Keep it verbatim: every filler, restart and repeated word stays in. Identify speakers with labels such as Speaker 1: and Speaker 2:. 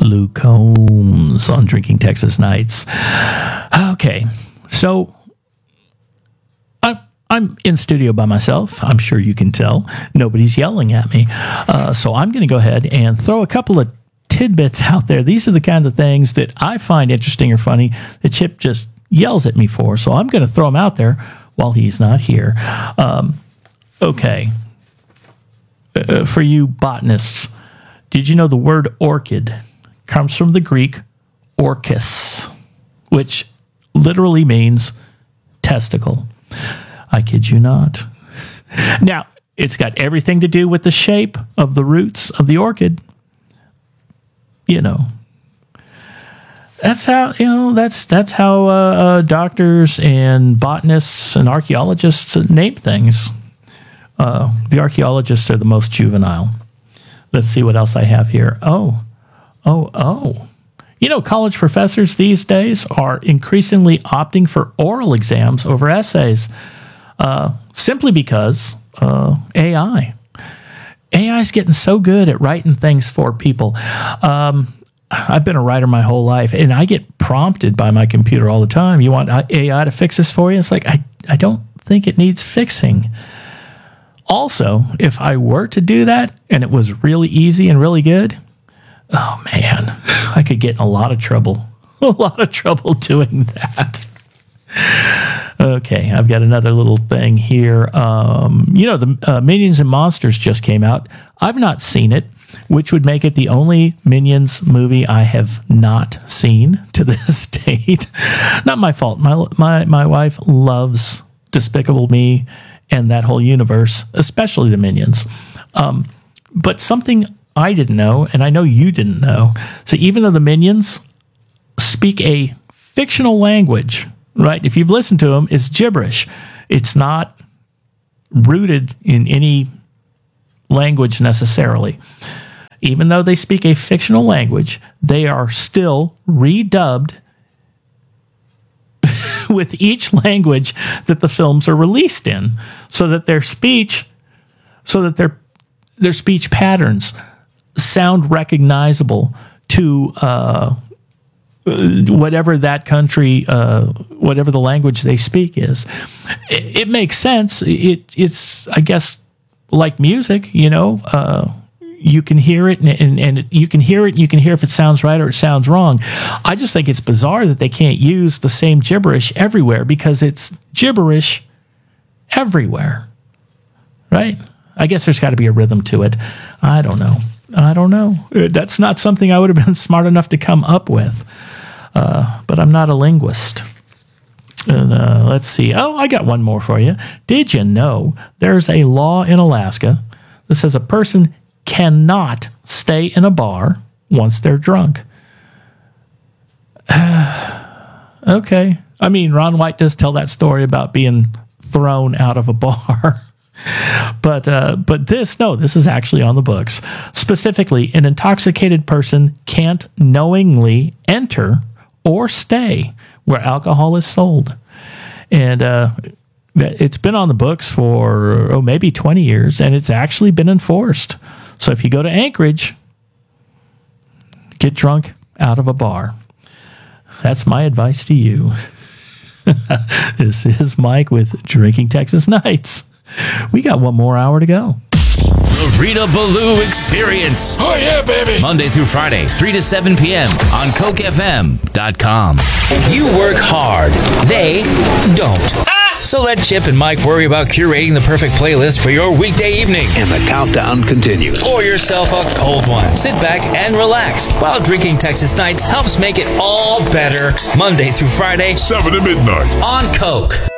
Speaker 1: Luke Combs on Drinking Texas Nights. Okay, so I, I'm in studio by myself. I'm sure you can tell. Nobody's yelling at me. Uh, so I'm going to go ahead and throw a couple of tidbits out there. These are the kind of things that I find interesting or funny that Chip just yells at me for. So I'm going to throw them out there while he's not here. Um, okay. Uh, for you botanists, did you know the word orchid comes from the Greek orchis, which literally means testicle? I kid you not. Now, it's got everything to do with the shape of the roots of the orchid. You know, that's how, you know, that's, that's how uh, uh, doctors and botanists and archaeologists name things. Uh, the archaeologists are the most juvenile. Let's see what else I have here. Oh, oh, oh. You know, college professors these days are increasingly opting for oral exams over essays, uh, simply because uh, A I. A I is getting so good at writing things for people. Um, I've been a writer my whole life, and I get prompted by my computer all the time. You want A I to fix this for you? It's like, I, I don't think it needs fixing. Also, if I were to do that and it was really easy and really good, oh man, I could get in a lot of trouble. A lot of trouble doing that. Okay, I've got another little thing here. Um, you know, the uh, Minions and Monsters just came out. I've not seen it, which would make it the only Minions movie I have not seen to this date. Not my fault. My my my wife loves Despicable Me and that whole universe, especially the Minions. Um, but something I didn't know, and I know you didn't know. So even though the Minions speak a fictional language, right? If you've listened to them, it's gibberish. It's not rooted in any language necessarily. Even though they speak a fictional language, they are still redubbed with each language that the films are released in, so that their speech, so that their their speech patterns sound recognizable to uh, whatever that country, uh, whatever the language they speak is. It, it makes sense. It it's I guess like music, you know. Uh, You can hear it, and, and, and you can hear it, and you can hear if it sounds right or it sounds wrong. I just think it's bizarre that they can't use the same gibberish everywhere, because it's gibberish everywhere, right? I guess there's got to be a rhythm to it. I don't know. I don't know. That's not something I would have been smart enough to come up with, uh, but I'm not a linguist. And, uh, let's see. Oh, I got one more for you. Did you know there's a law in Alaska that says a person cannot stay in a bar once they're drunk? Uh, okay. I mean, Ron White does tell that story about being thrown out of a bar. but uh, but this, no, this is actually on the books. Specifically, an intoxicated person can't knowingly enter or stay where alcohol is sold. And uh, it's been on the books for, oh, maybe twenty years, and it's actually been enforced. So if you go to Anchorage, get drunk out of a bar. That's my advice to you. This is Mike with Drinking Texas Nights. We got one more hour to go.
Speaker 2: The Rita Ballou Experience.
Speaker 3: Oh, yeah, baby.
Speaker 2: Monday through Friday, three to seven p.m. on coke f m dot com. You work hard. They don't. So let Chip and Mike worry about curating the perfect playlist for your weekday evening.
Speaker 4: And the countdown continues.
Speaker 2: Pour yourself a cold one. Sit back and relax while Drinking Texas Nights helps make it all better. Monday through Friday,
Speaker 3: seven to midnight.
Speaker 2: On Coke.